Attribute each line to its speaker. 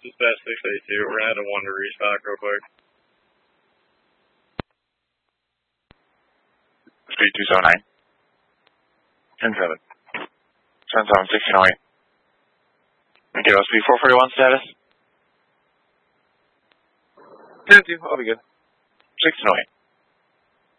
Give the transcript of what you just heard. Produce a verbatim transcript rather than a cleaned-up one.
Speaker 1: Dispatch six eighty-two, we're gonna have one to restock real quick.
Speaker 2: Speed two seven nine. ten seven. ten seven, sixteen oh eight. Thank you, speed four forty-one status. ten two, I'll be good. sixteen oh eight.